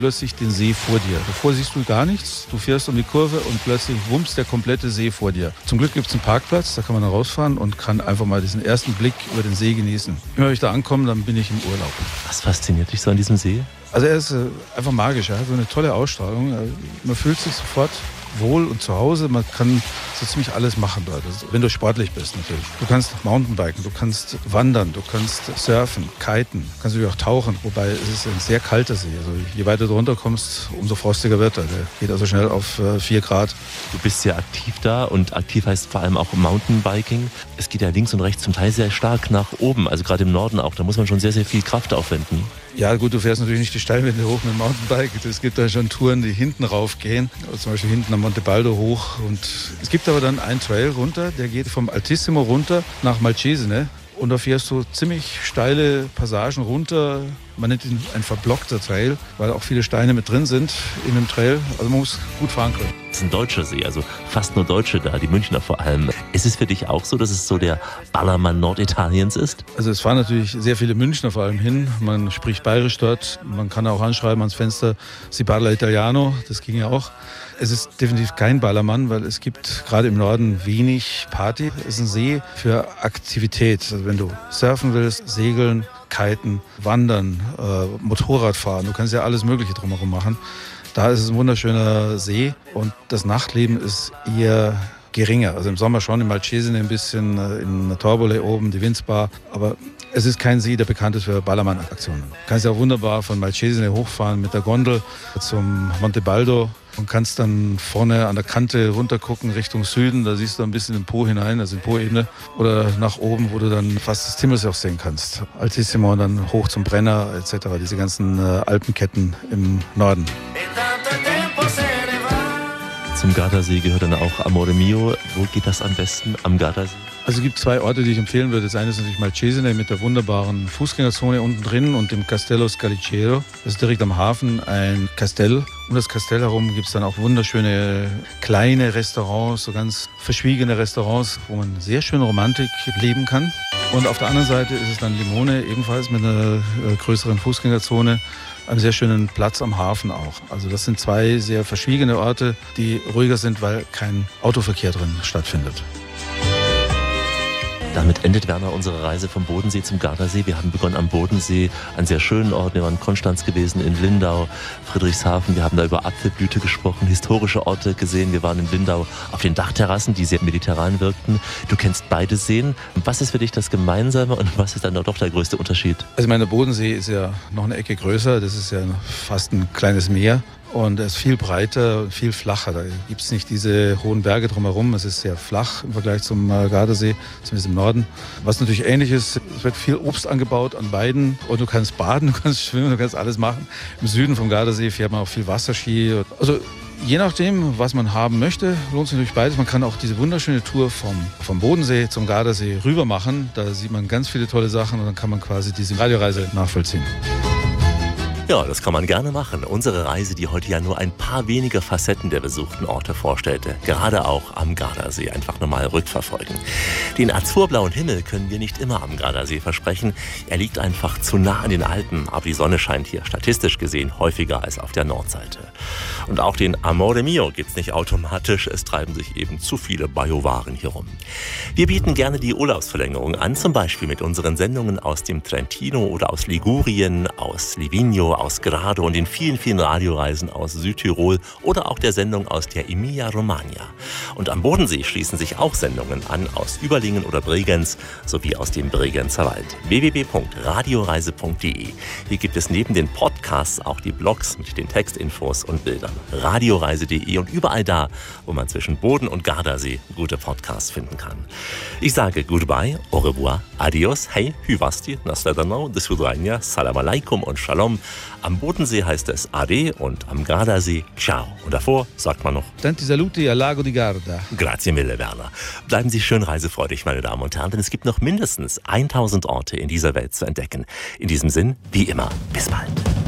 plötzlich den See vor dir. Davor siehst du gar nichts, du fährst um die Kurve und plötzlich wummst der komplette See vor dir. Zum Glück gibt es einen Parkplatz, da kann man dann rausfahren und kann einfach mal diesen ersten Blick über den See genießen. Immer wenn ich da ankomme, dann bin ich im Urlaub. Was fasziniert dich so an diesem See? Also er ist einfach magisch, er hat so eine tolle Ausstrahlung. Man fühlt sich sofort wohl und zu Hause. Man kann so ziemlich alles machen dort, also, wenn du sportlich bist natürlich. Du kannst Mountainbiken, du kannst wandern, du kannst surfen, kiten, kannst natürlich auch tauchen. Wobei es ist ein sehr kalter See. Also je weiter du runterkommst, umso frostiger wird er. Der geht also schnell auf 4 Grad. Du bist sehr aktiv da und aktiv heißt vor allem auch Mountainbiking. Es geht ja links und rechts zum Teil sehr stark nach oben, also gerade im Norden auch. Da muss man schon sehr, sehr viel Kraft aufwenden. Ja gut, du fährst natürlich nicht die Steilwände hoch mit dem Mountainbike. Es gibt da schon Touren, die hinten rauf gehen. Zum Beispiel hinten am Monte Baldo hoch. Und es gibt aber dann einen Trail runter, der geht vom Altissimo runter nach Malcesine. Und da fährst du ziemlich steile Passagen runter. Man nennt ihn ein verblockter Trail, weil auch viele Steine mit drin sind in dem Trail. Also man muss gut fahren können. Es ist ein deutscher See, also fast nur Deutsche da, die Münchner vor allem. Ist es für dich auch so, dass es so der Ballermann Norditaliens ist? Also es fahren natürlich sehr viele Münchner vor allem hin. Man spricht bayerisch dort. Man kann auch anschreiben ans Fenster, si parla italiano, das ging ja auch. Es ist definitiv kein Ballermann, weil es gibt gerade im Norden wenig Party. Es ist ein See für Aktivität. Also wenn du surfen willst, segeln, kiten, wandern, Motorrad fahren, du kannst ja alles Mögliche drumherum machen. Da ist es ein wunderschöner See und das Nachtleben ist eher geringer. Also im Sommer schon in Malcesine ein bisschen, in Torbole oben, die Windsbar, aber es ist kein See, der bekannt ist für Ballermann-Aktionen. Du kannst ja auch wunderbar von Malcesine hochfahren mit der Gondel zum Monte Baldo und kannst dann vorne an der Kante runtergucken Richtung Süden. Da siehst du ein bisschen in den Po hinein, also in die Po-Ebene. Oder nach oben, wo du dann fast das Timmelsjoch sehen kannst. Altissimo und dann hoch zum Brenner etc. Diese ganzen Alpenketten im Norden. Zum Gardasee gehört dann auch Amore Mio. Wo geht das am besten am Gardasee? Also es gibt 2 Orte, die ich empfehlen würde. Das eine ist natürlich Malcesine mit der wunderbaren Fußgängerzone unten drin und dem Castello Scaliciero. Das ist direkt am Hafen ein Kastell. Um das Kastell herum gibt es dann auch wunderschöne kleine Restaurants, so ganz verschwiegene Restaurants, wo man sehr schön Romantik leben kann. Und auf der anderen Seite ist es dann Limone, ebenfalls mit einer größeren Fußgängerzone. Einem sehr schönen Platz am Hafen auch. Also das sind 2 sehr verschwiegene Orte, die ruhiger sind, weil kein Autoverkehr drin stattfindet. Damit endet, Werner, unsere Reise vom Bodensee zum Gardasee. Wir haben begonnen am Bodensee, an sehr schönen Orten. Wir waren in Konstanz gewesen, in Lindau, Friedrichshafen. Wir haben da über Apfelblüte gesprochen, historische Orte gesehen. Wir waren in Lindau auf den Dachterrassen, die sehr mediterran wirkten. Du kennst beide Seen. Was ist für dich das Gemeinsame und was ist dann doch der größte Unterschied? Also der Bodensee ist ja noch eine Ecke größer. Das ist ja fast ein kleines Meer. Und er ist viel breiter und viel flacher. Da gibt es nicht diese hohen Berge drumherum. Es ist sehr flach im Vergleich zum Gardasee, zumindest im Norden. Was natürlich ähnlich ist, es wird viel Obst angebaut an beiden. Und du kannst baden, du kannst schwimmen, du kannst alles machen. Im Süden vom Gardasee fährt man auch viel Wasserski. Also je nachdem, was man haben möchte, lohnt sich natürlich beides. Man kann auch diese wunderschöne Tour vom Bodensee zum Gardasee rüber machen. Da sieht man ganz viele tolle Sachen und dann kann man quasi diese Radioreise nachvollziehen. Ja, das kann man gerne machen. Unsere Reise, die heute ja nur ein paar wenige Facetten der besuchten Orte vorstellte, gerade auch am Gardasee, einfach nochmal rückverfolgen. Den azurblauen Himmel können wir nicht immer am Gardasee versprechen. Er liegt einfach zu nah an den Alpen, aber die Sonne scheint hier statistisch gesehen häufiger als auf der Nordseite. Und auch den Amore Mio gibt's nicht automatisch, es treiben sich eben zu viele Biowaren hier rum. Wir bieten gerne die Urlaubsverlängerung an, zum Beispiel mit unseren Sendungen aus dem Trentino oder aus Ligurien, aus Livigno, aus Grado und den vielen, vielen Radioreisen aus Südtirol oder auch der Sendung aus der Emilia-Romagna. Und am Bodensee schließen sich auch Sendungen an aus Überlingen oder Bregenz sowie aus dem Bregenzer Wald. www.radioreise.de. Hier gibt es neben den Podcasts auch die Blogs mit den Textinfos und Bildern. Radioreise.de und überall da, wo man zwischen Boden und Gardasee gute Podcasts finden kann. Ich sage goodbye, au revoir, adios, hey, hyvasti, nasledano, do svidania, salam alaikum und shalom. Am Bodensee heißt es Ade und am Gardasee Ciao. Und davor sagt man noch Tanti saluti al Lago di Garda. Grazie mille, Werner. Bleiben Sie schön reisefreudig, meine Damen und Herren, denn es gibt noch mindestens 1000 Orte in dieser Welt zu entdecken. In diesem Sinn, wie immer, bis bald.